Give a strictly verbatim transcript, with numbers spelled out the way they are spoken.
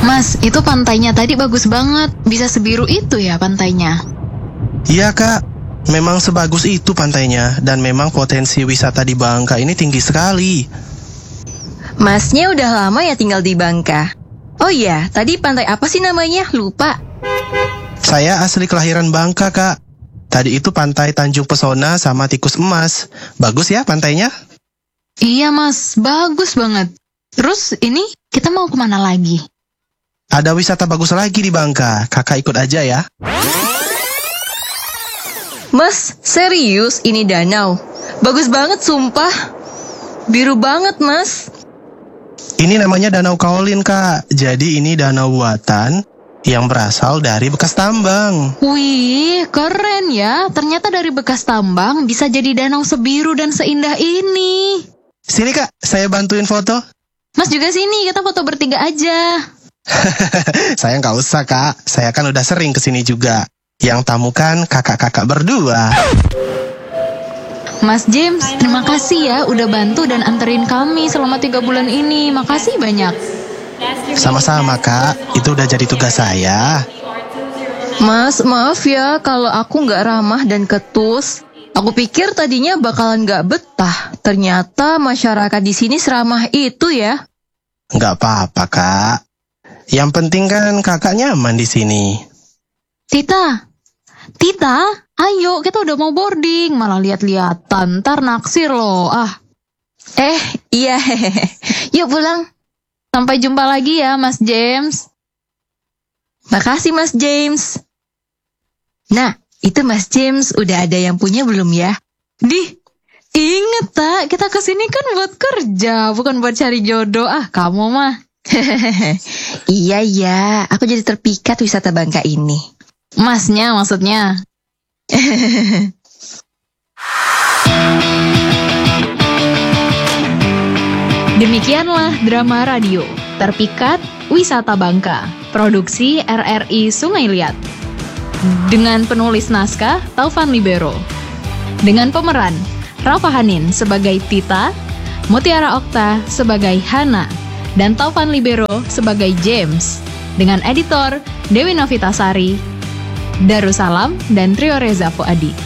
Mas, itu pantainya tadi bagus banget. Bisa sebiru itu ya pantainya? Iya kak, memang sebagus itu pantainya. Dan memang potensi wisata di Bangka ini tinggi sekali. Masnya udah lama ya tinggal di Bangka? Oh iya, tadi pantai apa sih namanya? Lupa. Saya asli kelahiran Bangka kak. Tadi itu pantai Tanjung Pesona sama Tikus Emas. Bagus ya pantainya? Iya mas, bagus banget. Terus ini kita mau kemana lagi? Ada wisata bagus lagi di Bangka. Kakak ikut aja ya. Mas, serius ini danau? Bagus banget sumpah. Biru banget mas. Ini namanya Danau Kaolin kak. Jadi ini danau buatan yang berasal dari bekas tambang. Wih, keren ya. Ternyata dari bekas tambang bisa jadi danau sebiru dan seindah ini. Sini kak, saya bantuin foto. Mas juga sini, kita foto bertiga aja. Saya nggak usah kak, saya kan udah sering kesini juga. Yang tamu kan kakak-kakak berdua. Mas James, terima kasih ya udah bantu dan anterin kami selama tiga bulan ini. Makasih banyak. Sama-sama kak, itu udah jadi tugas saya. Mas, maaf ya kalau aku nggak ramah dan ketus. Aku pikir tadinya bakalan nggak betah. Ternyata masyarakat di sini seramah itu ya. Nggak apa-apa kak. Yang penting kan kakak nyaman di sini. Tita, Tita, ayo kita udah mau boarding. Malah lihat-lihatan, ntar naksir loh. Ah, Eh, iya. Yuk pulang. sampai jumpa lagi ya Mas James. Makasih Mas James. Nah, itu Mas James udah ada yang punya belum ya? Dih, inget tak, kita kesini kan buat kerja, bukan buat cari jodoh. Ah, kamu mah. Iya ya, aku jadi terpikat wisata Bangka ini. Masnya maksudnya. Demikianlah drama radio Terpikat Wisata Bangka, produksi R R I Sungai Liat. Dengan penulis naskah Taufan Libero. Dengan pemeran Rafa Hanin sebagai Tita, Mutiara Okta sebagai Hana, dan Taufan Libero sebagai James. Dengan editor Dewi Novitasari, Darussalam, dan Trio Reza Fuadi.